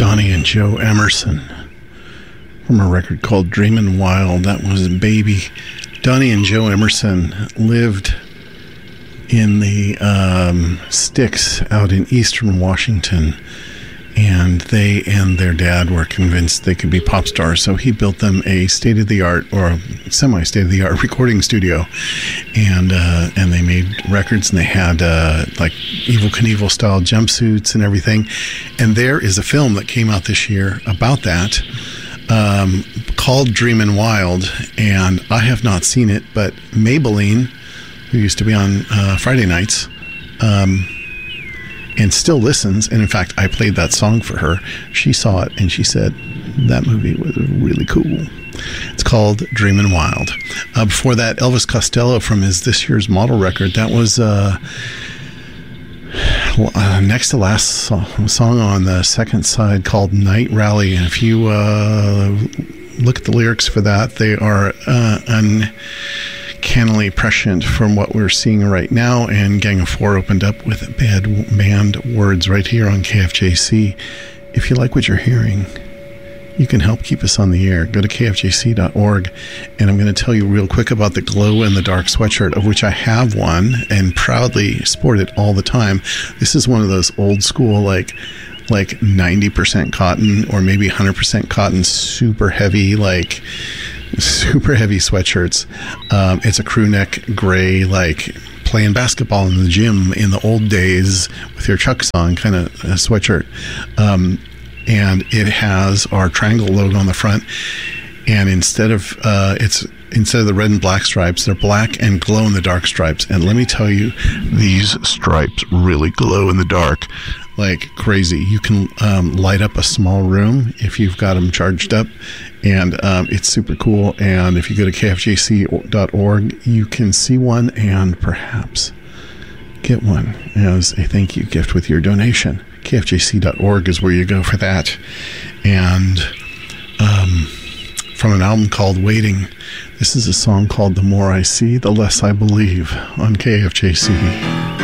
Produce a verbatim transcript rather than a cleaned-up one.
Donnie and Joe Emerson from a record called Dreamin' Wild. That was Baby. Donnie and Joe Emerson lived in the um, sticks out in eastern Washington, and they and their dad were convinced they could be pop stars, so he built them a state-of-the-art or semi-state-of-the-art recording studio, and uh, and they made records, and they had uh, like Evel Knievel style jumpsuits and everything. And there is a film that came out this year about that, um, called Dreamin' Wild, and I have not seen it, but Maybelline, who used to be on uh, Friday nights, um, and still listens, and in fact, I played that song for her. She saw it, and she said, that movie was really cool. It's called Dreamin' Wild. Uh, before that, Elvis Costello from his this year's model record. That was uh, uh, next to last song, song on the second side, called Night Rally. And if you uh, look at the lyrics for that, they are uh, uncannily prescient from what we're seeing right now. And Gang of Four opened up with bad banned words right here on K F J C. If you like what you're hearing, you can help keep us on the air. Go to K F J C dot org, and I'm going to tell you real quick about the Glow in the Dark sweatshirt, of which I have one and proudly sport it all the time. This is one of those old school, like like ninety percent cotton or maybe one hundred percent cotton, super heavy, like super heavy sweatshirts. Um, it's a crew neck gray, like playing basketball in the gym in the old days with your Chucks on kind of a sweatshirt. Um, and it has our triangle logo on the front, and instead of uh, it's instead of the red and black stripes, they're black and glow in the dark stripes. And let me tell you, these stripes really glow in the dark like crazy. You can um, light up a small room if you've got them charged up, and um, it's super cool. And if you go to K F J C dot org, you can see one and perhaps get one as a thank you gift with your donation. K F J C dot org is where you go for that. And um, from an album called Waiting, this is a song called The More I See, The Less I Believe on K F J C.